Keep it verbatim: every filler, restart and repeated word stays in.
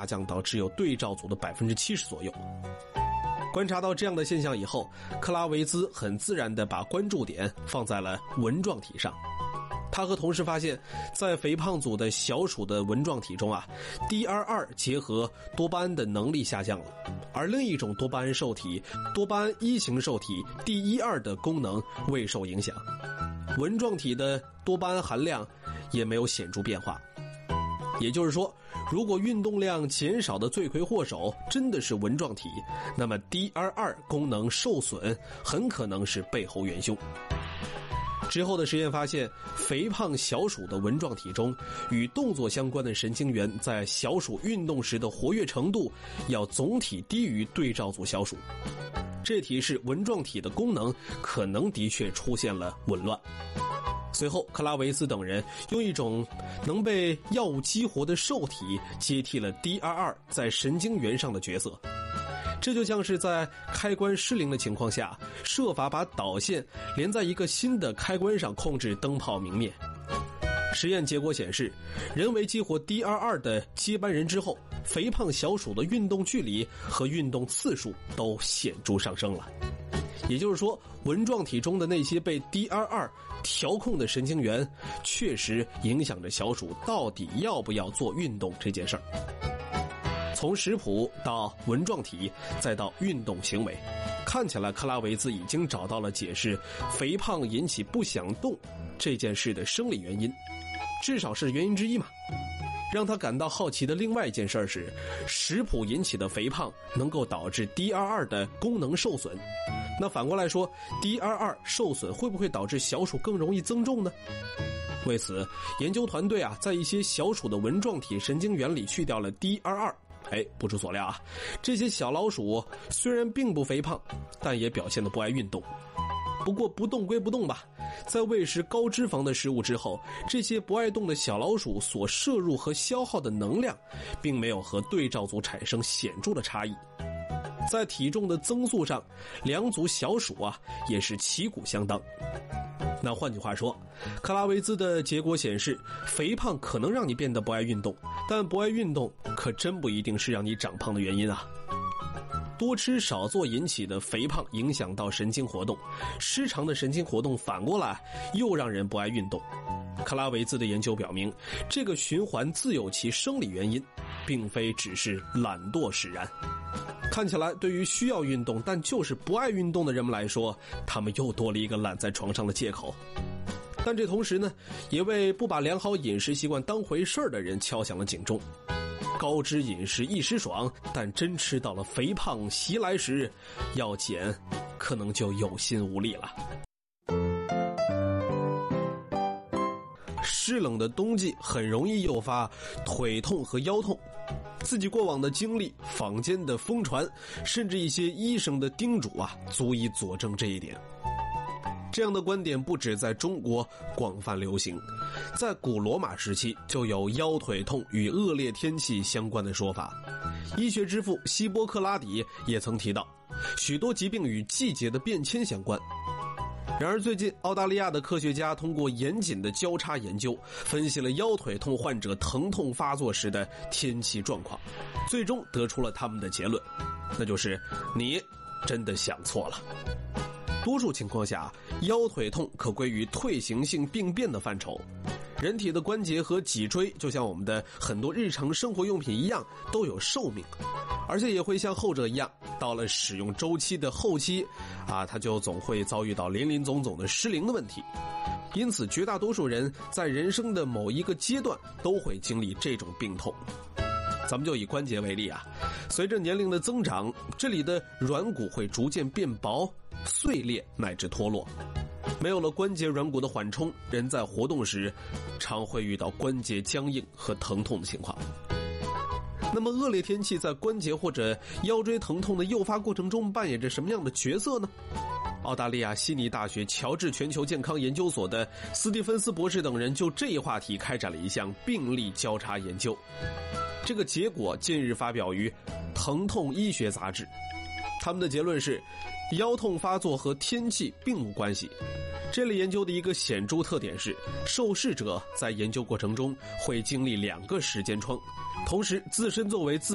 下降到只有对照组的 百分之七十 左右。观察到这样的现象以后，克拉维兹很自然地把关注点放在了纹状体上。他和同事发现，在肥胖组的小鼠的纹状体中啊 ，D R 二 结合多巴胺的能力下降了，而另一种多巴胺受体多巴胺一型受体 D 一二 的功能未受影响，纹状体的多巴胺含量也没有显著变化。也就是说，如果运动量减少的罪魁祸首真的是纹状体，那么 D R 二 功能受损很可能是背后元凶。之后的实验发现，肥胖小鼠的纹状体中与动作相关的神经元在小鼠运动时的活跃程度要总体低于对照组小鼠，这提示纹状体的功能可能的确出现了紊乱。随后，克拉维兹等人用一种能被药物激活的受体接替了 D R 二 在神经元上的角色，这就像是在开关失灵的情况下，设法把导线连在一个新的开关上控制灯泡明灭。实验结果显示，人为激活 D R 二 的接班人之后，肥胖小鼠的运动距离和运动次数都显著上升了。也就是说，纹状体中的那些被 D R 二 调控的神经元，确实影响着小鼠到底要不要做运动这件事儿。从食谱到纹状体，再到运动行为，看起来克拉维兹已经找到了解释肥胖引起不想动这件事的生理原因，至少是原因之一嘛。让他感到好奇的另外一件事是，食谱引起的肥胖能够导致 D R 二 的功能受损。那反过来说 ，D R 二 受损会不会导致小鼠更容易增重呢？为此，研究团队啊，在一些小鼠的纹状体神经元里去掉了 D R 二。哎，不出所料啊，这些小老鼠虽然并不肥胖，但也表现得不爱运动。不过不动归不动吧，在喂食高脂肪的食物之后，这些不爱动的小老鼠所摄入和消耗的能量，并没有和对照组产生显著的差异。在体重的增速上，两组小鼠啊也是旗鼓相当。那换句话说，克拉维兹的结果显示，肥胖可能让你变得不爱运动，但不爱运动可真不一定是让你长胖的原因啊。多吃少做引起的肥胖影响到神经活动，失常的神经活动反过来又让人不爱运动。克拉维兹的研究表明，这个循环自有其生理原因，并非只是懒惰使然。看起来对于需要运动但就是不爱运动的人们来说，他们又多了一个懒在床上的借口。但这同时呢，也为不把良好饮食习惯当回事的人敲响了警钟。高脂饮食一时爽，但真吃到了肥胖袭来时，要减可能就有心无力了。湿冷的冬季很容易诱发腿痛和腰痛，自己过往的经历、坊间的疯传，甚至一些医生的叮嘱啊，足以佐证这一点。这样的观点不止在中国广泛流行，在古罗马时期就有腰腿痛与恶劣天气相关的说法。医学之父希波克拉底也曾提到，许多疾病与季节的变迁相关。然而最近，澳大利亚的科学家通过严谨的交叉研究，分析了腰腿痛患者疼痛发作时的天气状况，最终得出了他们的结论，那就是你真的想错了。多数情况下，腰腿痛可归于退行性病变的范畴。人体的关节和脊椎就像我们的很多日常生活用品一样，都有寿命，而且也会像后者一样，到了使用周期的后期啊，它就总会遭遇到林林总总的失灵的问题。因此绝大多数人在人生的某一个阶段都会经历这种病痛。咱们就以关节为例啊，随着年龄的增长，这里的软骨会逐渐变薄、碎裂乃至脱落。没有了关节软骨的缓冲，人在活动时常会遇到关节僵硬和疼痛的情况。那么恶劣天气在关节或者腰椎疼痛的诱发过程中扮演着什么样的角色呢？澳大利亚悉尼大学乔治全球健康研究所的斯蒂芬斯博士等人就这一话题开展了一项病例交叉研究。这个结果近日发表于《疼痛医学杂志》。他们的结论是，腰痛发作和天气并无关系。这类研究的一个显著特点是，受试者在研究过程中会经历两个时间窗，同时自身作为自